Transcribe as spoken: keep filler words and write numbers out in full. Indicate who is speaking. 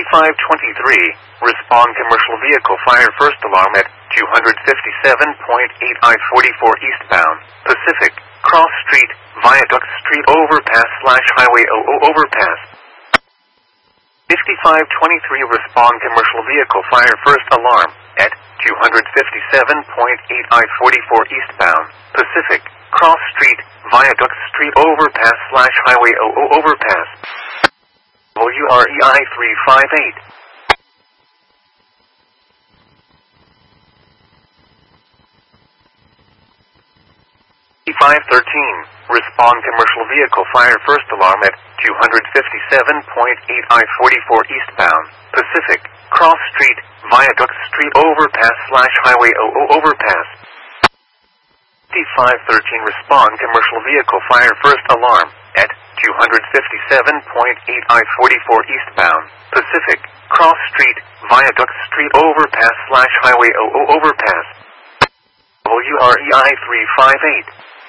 Speaker 1: fifty-five twenty-three, respond commercial vehicle fire first alarm at two fifty-seven point eight I forty-four eastbound, Pacific, Cross Street, Viaduct Street overpass slash Highway zero zero overpass. fifty-five twenty-three, respond commercial vehicle fire first alarm at two fifty-seven point eight I forty-four eastbound, Pacific, Cross Street, Viaduct Street overpass slash Highway zero zero overpass. W R E I three five eight. fifty-five thirteen, respond commercial vehicle fire first alarm at two fifty-seven point eight I forty-four eastbound, Pacific, Cross Street, Viaduct Street overpass slash Highway zero zero overpass. fifty-five thirteen, respond commercial vehicle fire first alarm at two fifty-seven point eight I forty-four eastbound, Pacific, Cross Street, Viaduct Street overpass slash Highway zero zero overpass. W R E I three five eight.